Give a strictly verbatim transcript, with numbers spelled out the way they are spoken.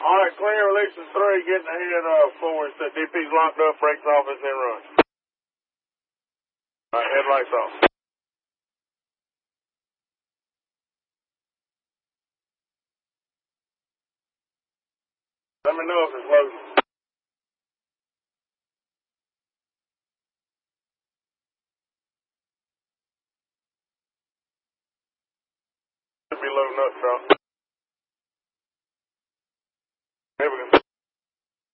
All right, clear, releasing three, getting ahead of four. It's D P's locked up, brakes off, it's in run. All right, headlights off. Let me know if it's loading. Should be loading up, truck.